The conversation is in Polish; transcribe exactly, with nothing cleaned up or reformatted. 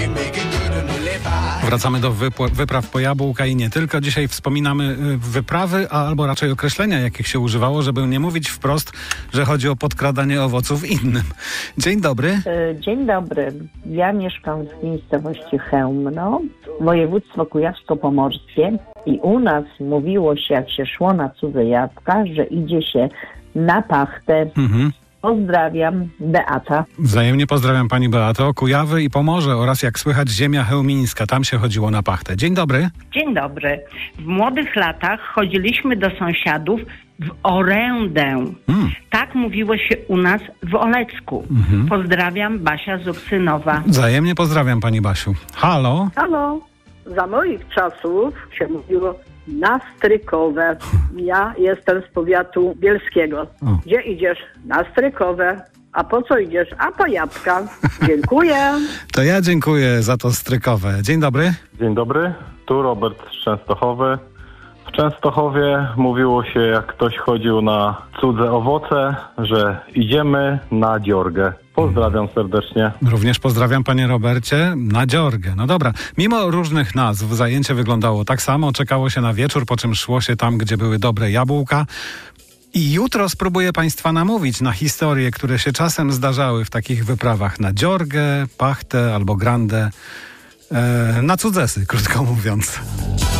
Wracamy do wypł- wypraw po jabłka i nie tylko. Dzisiaj wspominamy y, wyprawy, a albo raczej określenia, jakich się używało, żeby nie mówić wprost, że chodzi o podkradanie owoców innym. Dzień dobry. Dzień dobry. Ja mieszkam w miejscowości Chełmno, województwo kujawsko-pomorskie i u nas mówiło się, jak się szło na cudze jabłka, że idzie się na pachtę. Mhm. Pozdrawiam, Beata. Wzajemnie pozdrawiam pani Beato, Kujawy i Pomorze oraz jak słychać ziemia chełmińska. Tam się chodziło na pachtę. Dzień dobry. Dzień dobry. W młodych latach chodziliśmy do sąsiadów w orędę. Mm. Tak mówiło się u nas w Olecku. Mhm. Pozdrawiam, Basia z Ursynowa. Wzajemnie pozdrawiam pani Basiu. Halo? Halo, za moich czasów się mówiło na strykowe. Ja jestem z powiatu bielskiego. O. Gdzie idziesz? Na strykowe. A po co idziesz? A po jabłka. Dziękuję. To ja dziękuję za to strykowe. Dzień dobry. Dzień dobry, tu Robert z Częstochowy. W Częstochowie mówiło się, jak ktoś chodził na cudze owoce, że idziemy na dziorgę. Pozdrawiam serdecznie. Również pozdrawiam panie Robercie na dziorgę. No dobra, mimo różnych nazw zajęcie wyglądało tak samo. Czekało się na wieczór, po czym szło się tam, gdzie były dobre jabłka. I jutro spróbuję państwa namówić na historie, które się czasem zdarzały w takich wyprawach na dziorgę, pachtę albo grandę. E, na cudzesy, krótko mówiąc.